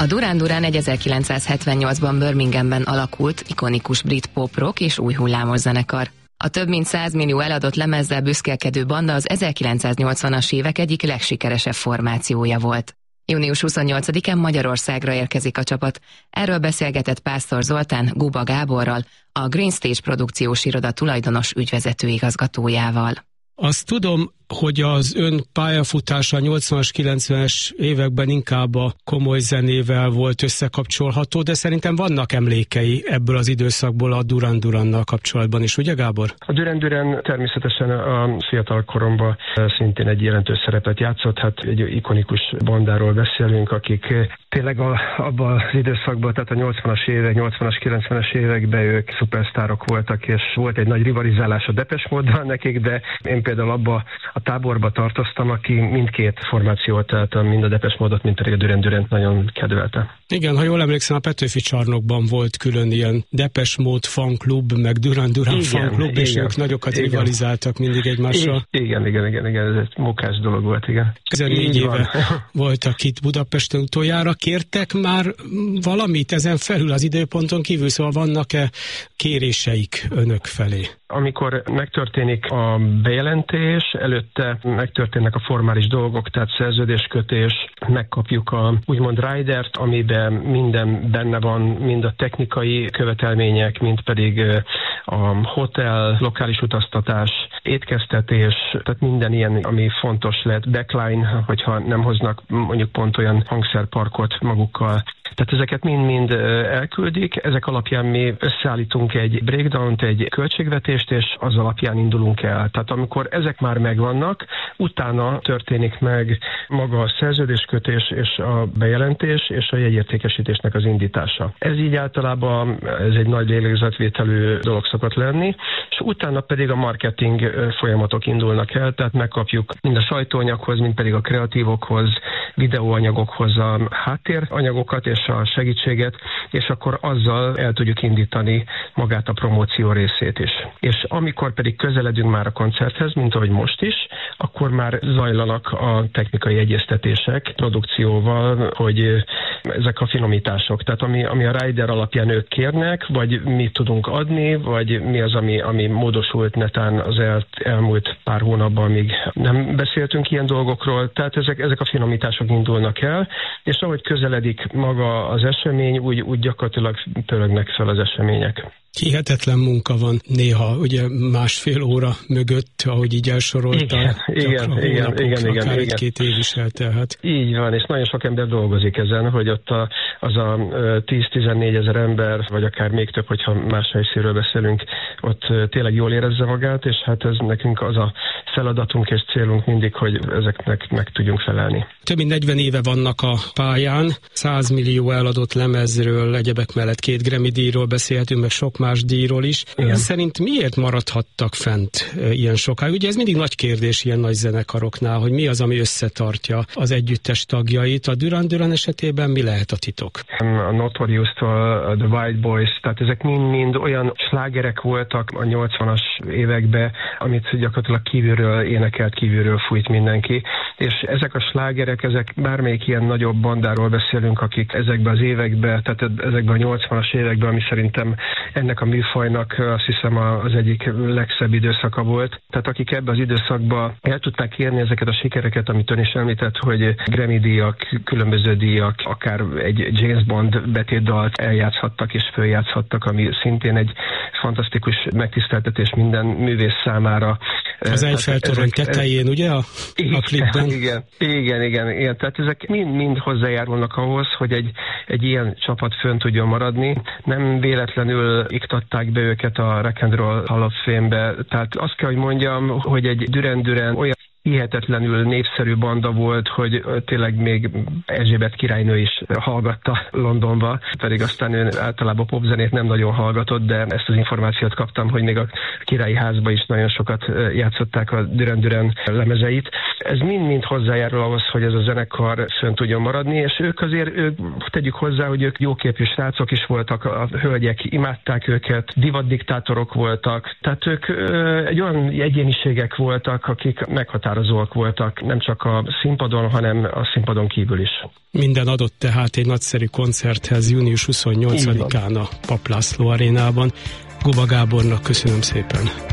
A Duran Duran 1978-ban Birminghamben alakult, ikonikus brit pop-rock és új hullámos zenekar. A több mint 100 millió eladott lemezzel büszkélkedő banda az 1980-as évek egyik legsikeresebb formációja volt. Június 28-án Magyarországra érkezik a csapat. Erről beszélgetett Pásztor Zoltán Guba Gáborral, a Green Stage produkciós iroda tulajdonos ügyvezető igazgatójával. Azt tudom, hogy az ön pályafutása a 80-as, 90-es években inkább a komoly zenével volt összekapcsolható, de szerintem vannak emlékei ebből az időszakból a Duran Durannal kapcsolatban is, ugye Gábor? A Duran Duran természetesen a fiatal koromban szintén egy jelentős szerepet játszott, hát egy ikonikus bandáról beszélünk, akik tényleg abban az időszakban, tehát a 80-as évek, 80-as, 90-es években ők szupersztárok voltak, és volt egy nagy rivalizálás a Depeche Mode-dal nekik, de én például abba a táborba tartoztam, aki mindkét formációt, tehát mind a Depeche Mode-ot, mint pedig a Duran Durant nagyon kedvelte. Igen, ha jól emlékszem, a Petőfi Csarnokban volt külön ilyen Depeche Mode fan klub, meg Duran Duran fan klub, és ők nagyokat rivalizáltak mindig egymással. Igen, ez egy mókás dolog volt, igen. 14 éve voltak itt Budapesten utoljára. Kértek már valamit ezen felül az időponton kívül, szóval vannak-e kéréseik önök felé? Amikor megtörténik a bejelentés, előtte megtörténnek a formális dolgok, tehát szerződéskötés, megkapjuk a úgymond ridert, amiben minden benne van, mind a technikai követelmények, mind pedig a hotel, lokális utaztatás, étkeztetés, tehát minden ilyen, ami fontos lehet, backline, hogyha nem hoznak mondjuk pont olyan hangszerparkot magukkal. Tehát ezeket mind-mind elküldik, ezek alapján mi összeállítunk egy breakdownt, egy költségvetést, és az alapján indulunk el. Tehát amikor ezek már megvannak, utána történik meg maga a szerződéskötés és a bejelentés és a jegyértékesítésnek az indítása. Ez így általában ez egy nagy lélegzetvételű dolog szokott lenni, és utána pedig a marketing folyamatok indulnak el, tehát megkapjuk mind a sajtóanyaghoz, mind pedig a kreatívokhoz, videóanyagokhoz a háttéranyagokat és a segítséget, és akkor azzal el tudjuk indítani magát a promóció részét is. És amikor pedig közeledünk már a koncerthez, mint ahogy most is, akkor már zajlanak a technikai egyeztetések produkcióval, hogy ezek a finomítások. Tehát ami a rider alapján ők kérnek, vagy mit tudunk adni, vagy mi az, ami módosult netán az elmúlt pár hónapban, amíg nem beszéltünk ilyen dolgokról. Tehát ezek a finomítások indulnak el, és ahogy közeledik maga az esemény, úgy gyakorlatilag pörögnek fel az események. Hihetetlen munka van néha, ugye 1,5 óra mögött, ahogy így elsorolta, igen, akár 1-2 év is eltelhet. Így van, és nagyon sok ember dolgozik ezen, hogy ott az a 10-14 ezer ember, vagy akár még több, hogyha más helyszínről beszélünk, ott tényleg jól érezze magát, és hát ez nekünk az a feladatunk és célunk mindig, hogy ezeknek meg tudjunk felelni. Több mint 40 éve vannak a pályán, 100 millió eladott lemezről, egyebek mellett 2 Grammy-díjról beszélhetünk, meg sok más díjról is. Igen. Szerint miért maradhattak fent ilyen sokáig? Ugye ez mindig nagy kérdés ilyen nagy zenekaroknál, hogy mi az, ami összetartja az együttes tagjait. A Duran Duran esetében mi lehet a titok? A Notorious-tól, a The White Boys, tehát ezek mind olyan slágerek voltak a 80-as években, amit gyakorlatilag kívülről énekelt, kívülről fújt mindenki. És ezek a slágerek, ezek bármelyik ilyen nagyobb bandáról beszélünk, akik ezekben az években, tehát ezekben a 80-as években, ami szerintem ennek a műfajnak azt hiszem az egyik legszebb időszaka volt. Tehát akik ebben az időszakban el tudták érni ezeket a sikereket, amit ön is említett, hogy Grammy-díjak, különböző díjak, akár egy James Bond betétdalt eljátszhattak és följátszhattak, ami szintén egy fantasztikus megtiszteltetés minden művész számára. Az Eiffel-torony tetején, ugye a klipben? Igen. Tehát ezek mind hozzájárulnak ahhoz, hogy egy ilyen csapat fönn tudjon maradni. Nem véletlenül iktatták be őket a Rock and Roll Hall of Fame-be. Tehát azt kell, hogy mondjam, hogy egy Duran Duran olyan hihetetlenül népszerű banda volt, hogy tényleg még Erzsébet királynő is hallgatta Londonba, pedig aztán ő általában popzenét nem nagyon hallgatott, de ezt az információt kaptam, hogy még a királyi házba is nagyon sokat játszották a Duran Duran lemezeit. Ez mind-mind hozzájárul ahhoz, hogy ez a zenekar fönn tudjon maradni, és ők azért, tegyük hozzá, hogy ők jóképű srácok is voltak, a hölgyek imádták őket, divatdiktátorok voltak, tehát ők egy olyan egyéniségek voltak, akik meghatározóak meghatározóak voltak, nem csak a színpadon, hanem a színpadon kívül is. Minden adott tehát egy nagyszerű koncerthez június 28-án a Papp László arénában. Guba Gábornak köszönöm szépen.